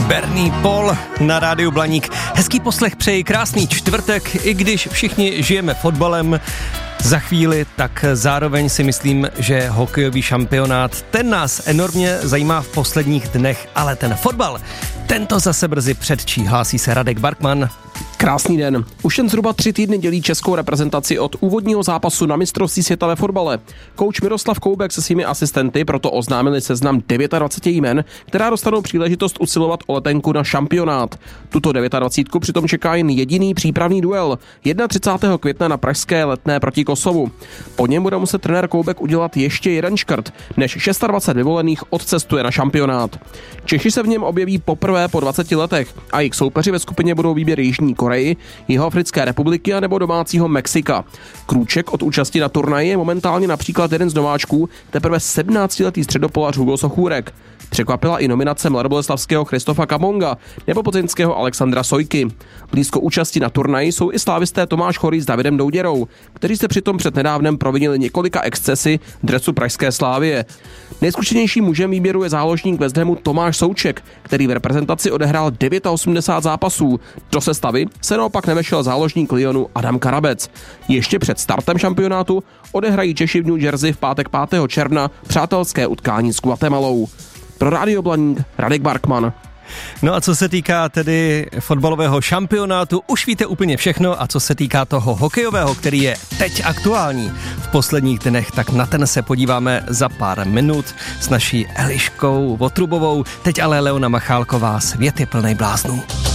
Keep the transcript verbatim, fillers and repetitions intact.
Bernie Paul na rádiu Blaník. Hezký poslech přeji, krásný čtvrtek, i když všichni žijeme fotbalem za chvíli, tak zároveň si myslím, že hokejový šampionát, ten nás enormně zajímá v posledních dnech, ale ten fotbal, ten to zase brzy předčí, hlásí se Radek Barkman. Krásný den. Už jen zhruba tři týdny dělí českou reprezentaci od úvodního zápasu na mistrovství světa ve fotbale. Kouč Miroslav Koubek se svými asistenty proto oznámili seznam dvacet devět jmen, která dostanou příležitost usilovat o letenku na šampionát. Tuto dvacítku přitom čeká jen jediný přípravný duel třicátého prvního května na pražské Letné proti Kosovu. Po něm bude muset trenér Koubek udělat ještě jeden škrt, než dvacet šest vyvolených odcestuje na šampionát. Češi se v něm objeví poprvé po dvaceti letech a jejich soupeři ve skupině budou výběr Jižní Koreji, Jihoafrické republiky a nebo domácího Mexika. Krůček od účasti na turnaji je momentálně například jeden z nováčků, teprve sedmnáctiletý středopolař Hugo Sochůrek. Překvapila i nominace mladoboleslavského Christofa Kabonga nebo plzeňského Alexandra Sojky. Blízko účasti na turnaji jsou i slávisté Tomáš Chorý s Davidem Douděrou, kteří se přitom přednedávnem provinili několika excesy dresu pražské Slávie. Nejzkušenějším mužem výběru je záložník West Hamu Tomáš Souček, který v reprezentaci odehrál osmdesát devět zápasů. Do sestavy se naopak nevešel záložník Lyonu Adam Karabec. Ještě před startem šampionátu odehrají Češi v New Jersey v pátek pátého června přátelské utkání s Guatemalou. Pro rádio Blaník Radek Barkman. No a co se týká tedy fotbalového šampionátu, už víte úplně všechno, a co se týká toho hokejového, který je teď aktuální v posledních dnech, tak na ten se podíváme za pár minut s naší Eliškou Votrubovou. Teď ale Leona Machálková, Svět je plnej bláznů.